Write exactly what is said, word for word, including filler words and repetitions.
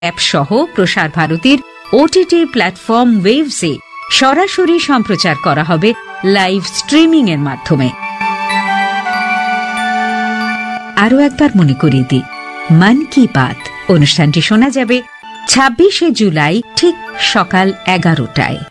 App সহ প্রসার ভারতীর OTT platform ওয়েভসে সরাসরি সম্প্রচার করা হবে লাইভ স্ট্রিমিং এর মাধ্যমে। আরও একবার মনে করিয়ে দিই, মন কি বাত অনুষ্ঠানটি শোনা যাবে ছাব্বিশে জুলাই ঠিক সকাল এগারোটায়।